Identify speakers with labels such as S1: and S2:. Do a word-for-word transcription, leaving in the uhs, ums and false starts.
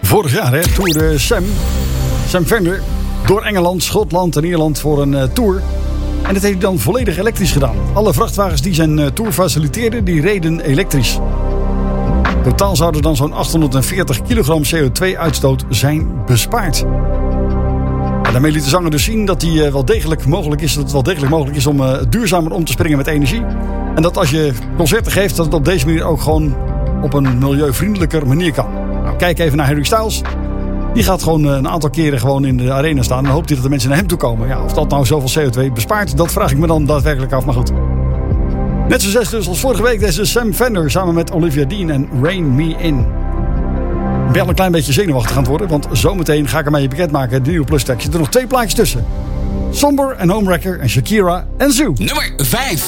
S1: Vorig jaar hè, toerde Sam, Sam Fender door Engeland, Schotland en Ierland voor een uh, tour. En dat heeft hij dan volledig elektrisch gedaan. Alle vrachtwagens die zijn uh, tour faciliteerden, die reden elektrisch. Totaal zouden dan zo'n achthonderdveertig kilogram C O twee uitstoot zijn bespaard. En daarmee liet de zanger dus zien dat, die, uh, wel degelijk mogelijk is, dat het wel degelijk mogelijk is om uh, duurzamer om te springen met energie. En dat als je concerten geeft, dat het op deze manier ook gewoon op een milieuvriendelijker manier kan. Nou, kijk even naar Harry Styles. Die gaat gewoon een aantal keren gewoon in de arena staan. En dan hoopt hij dat de mensen naar hem toe komen. Ja, of dat nou zoveel C O twee bespaart, dat vraag ik me dan daadwerkelijk af. Maar goed. Net zo zes dus als vorige week. Deze Sam Fender samen met Olivia Dean en Rain Me In. Ik ben al een klein beetje zenuwachtig aan het worden. Want zometeen ga ik ermee bekendmaken. De nieuwe Plus-track. Er zitten nog twee plaatjes tussen. Somber en Homewrecker en Shakira en Zoo.
S2: Nummer vijf.